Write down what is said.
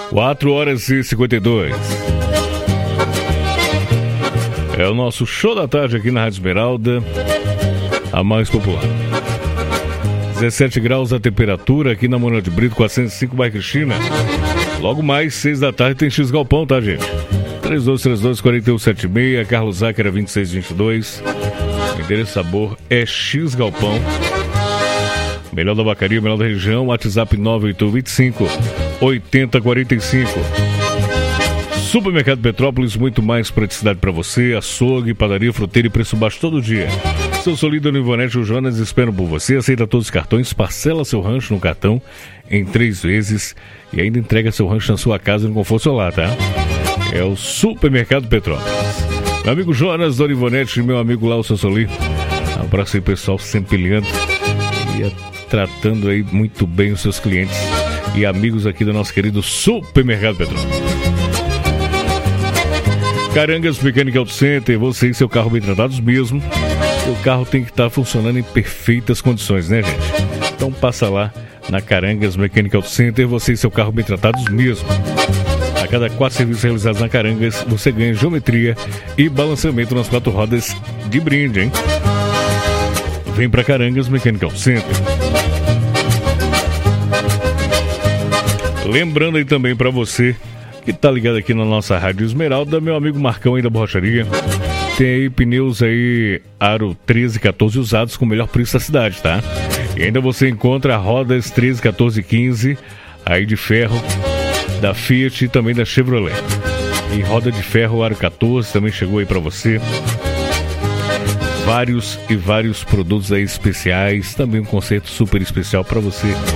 4h52. É o nosso show da tarde aqui na Rádio Esmeralda, a mais popular. 17 graus a temperatura aqui na Manuel de Brito, 405, bairro Cristina. Logo mais, 6 da tarde, tem X Galpão, tá, gente? 3232-4176, Carlos Záquera 2622. O endereço sabor é X Galpão. Melhor da vacaria, melhor da região, WhatsApp 98125-8045. Supermercado Petrópolis, muito mais praticidade para você, açougue, padaria, fruteira e preço baixo todo dia. Seu Solido no Ivonete, o Jonas esperam por você, aceita todos os cartões, parcela seu rancho no cartão em 3 vezes e ainda entrega seu rancho na sua casa no conforto solar, tá? É o Supermercado Petrópolis. Meu amigo Jonas, Dona Ivonete e meu amigo lá, o seu Solido. Um abraço aí, pessoal, sempre ligando e tratando aí muito bem os seus clientes e amigos aqui do nosso querido Supermercado Petrópolis. Carangas Mecânica Auto Center, você e seu carro bem tratados mesmo. Seu carro tem que estar funcionando em perfeitas condições, né, gente? Então passa lá na Carangas Mecânica Auto Center, você e seu carro bem tratados mesmo. A cada 4 serviços realizados na Carangas, você ganha geometria e balanceamento nas 4 rodas de brinde, hein? Vem pra Carangas Mecânica Auto Center. Lembrando aí também pra você que tá ligado aqui na nossa Rádio Esmeralda, meu amigo Marcão aí da Borracharia. Tem aí pneus aí aro 13, 14 usados com o melhor preço da cidade, tá? E ainda você encontra rodas 13, 14 e 15 aí de ferro da Fiat e também da Chevrolet. E roda de ferro aro 14 também chegou aí pra você. Vários produtos aí especiais, também um conceito super especial pra você